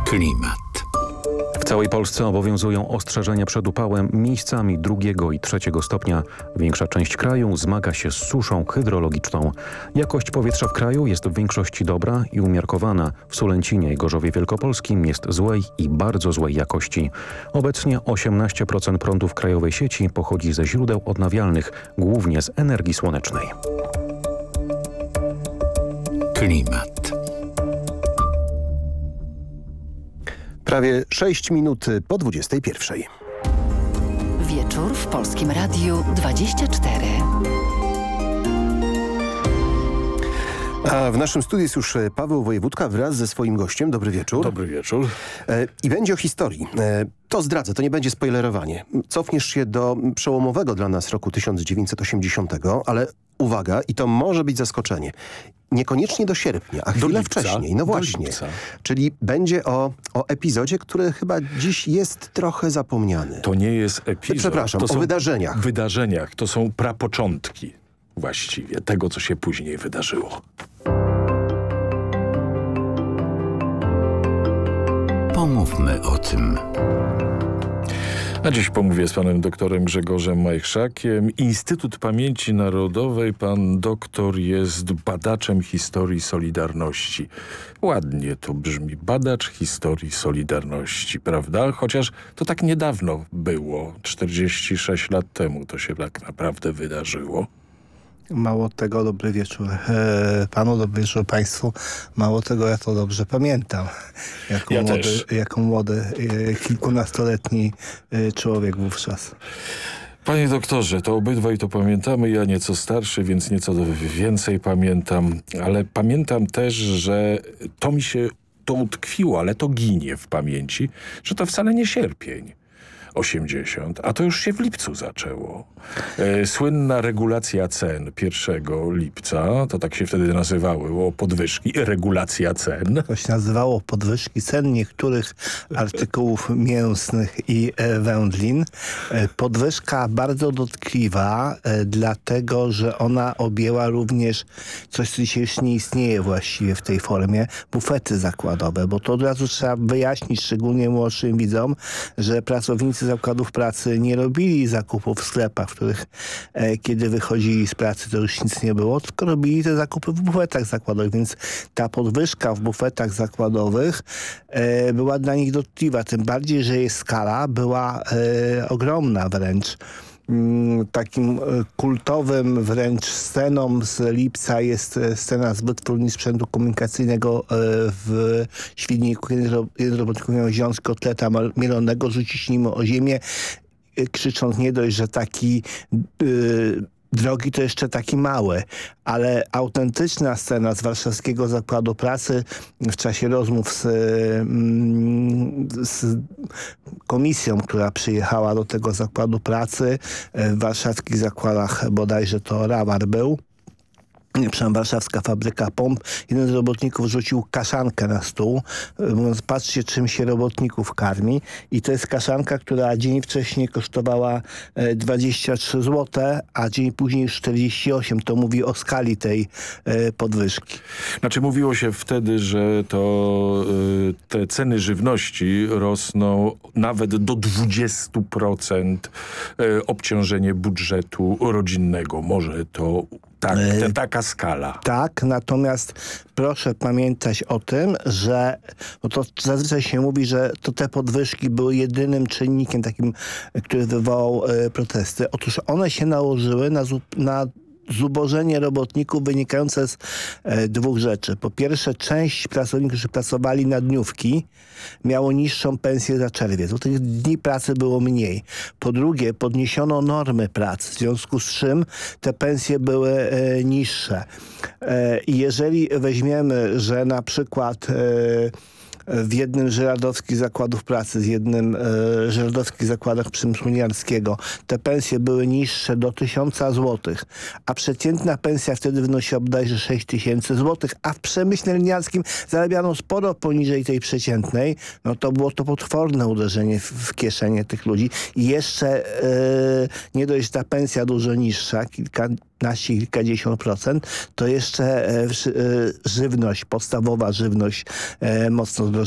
Klimat. W całej Polsce obowiązują ostrzeżenia przed upałem. Miejscami 2. i 3. stopnia. Większa część kraju zmaga się z suszą hydrologiczną. Jakość powietrza w kraju jest w większości dobra i umiarkowana. W Sulęcinie i Gorzowie Wielkopolskim jest złej i bardzo złej jakości. Obecnie 18% prądu w krajowej sieci pochodzi ze źródeł odnawialnych, głównie z energii słonecznej. Klimat. Prawie 6 minut po 21. Wieczór w Polskim Radiu 24. A w naszym studiu jest już Paweł Wojewódka wraz ze swoim gościem. Dobry wieczór. Dobry wieczór. I będzie o historii. To zdradzę, to nie będzie spoilerowanie. Cofniesz się do przełomowego dla nas roku 1980, ale uwaga, i to może być zaskoczenie. Niekoniecznie do sierpnia, a chwilę wcześniej. No właśnie. Czyli będzie o epizodzie, który chyba dziś jest trochę zapomniany. To nie jest epizod. Przepraszam, to o wydarzeniach. Wydarzeniach. To są prapoczątki właściwie tego, co się później wydarzyło. Pomówmy o tym. A dziś pomówię z panem doktorem Grzegorzem Majchrzakiem. Instytut Pamięci Narodowej. Pan doktor jest badaczem historii Solidarności. Ładnie to brzmi. Badacz historii Solidarności, prawda? Chociaż to tak niedawno było. 46 lat temu to się tak naprawdę wydarzyło. Mało tego, dobry wieczór panu, dobry wieczór państwu. Mało tego, ja to dobrze pamiętam. Jako młody, kilkunastoletni człowiek wówczas. Panie doktorze, to obydwaj to pamiętamy. Ja nieco starszy, więc nieco więcej pamiętam. Ale pamiętam też, że to utkwiło, ale to ginie w pamięci, że to wcale nie sierpień 80, a to już się w lipcu zaczęło. Słynna regulacja cen 1 lipca, to tak się wtedy nazywało, podwyżki, regulacja cen. To się nazywało podwyżki cen niektórych artykułów mięsnych i wędlin. Podwyżka bardzo dotkliwa, dlatego że ona objęła również coś, co dzisiaj już nie istnieje właściwie w tej formie, bufety zakładowe, bo to od razu trzeba wyjaśnić, szczególnie młodszym widzom, że pracownicy zakładów pracy nie robili zakupów w sklepach, w których kiedy wychodzili z pracy, to już nic nie było, tylko robili te zakupy w bufetach zakładowych, więc ta podwyżka w bufetach zakładowych była dla nich dotkliwa, tym bardziej, że jej skala była ogromna wręcz. Takim kultowym wręcz sceną z lipca jest scena z wytwórni sprzętu komunikacyjnego w Świdniku, kiedy jeden robotnik miał wziąć kotleta mielonego, rzucić nim o ziemię, krzycząc nie dość, że taki drogi, to jeszcze taki mały, ale autentyczna scena z warszawskiego zakładu pracy w czasie rozmów z komisją, która przyjechała do tego zakładu pracy w warszawskich zakładach, bodajże to Rawar był, warszawska fabryka pomp. Jeden z robotników rzucił kaszankę na stół, mówiąc, patrzcie, czym się robotników karmi. I to jest kaszanka, która dzień wcześniej kosztowała 23 zł, a dzień później już 48. To mówi o skali tej podwyżki. Znaczy mówiło się wtedy, że te ceny żywności rosną nawet do 20% obciążenie budżetu rodzinnego. Może to taka skala. Tak, natomiast proszę pamiętać o tym, że bo to zazwyczaj się mówi, że to te podwyżki były jedynym czynnikiem takim, który wywołał protesty. Otóż one się nałożyły na zubożenie robotników wynikające z dwóch rzeczy. Po pierwsze, część pracowników, którzy pracowali na dniówki, miało niższą pensję za czerwiec, bo tych dni pracy było mniej. Po drugie, podniesiono normy pracy, w związku z czym te pensje były niższe. I jeżeli weźmiemy, że na przykład w jednym z żyrardowskich zakładów pracy, z jednym z żyrardowskich zakładach przemysłu liniarskiego te pensje były niższe do 1000 zł, a przeciętna pensja wtedy wynosiła bodajże 6000 zł, a w przemyśle liniarskim zarabiano sporo poniżej tej przeciętnej, no to było to potworne uderzenie w kieszenie tych ludzi. I jeszcze nie dość ta pensja dużo niższa, kilkadziesiąt procent, to jeszcze żywność, podstawowa żywność mocno zdrożała.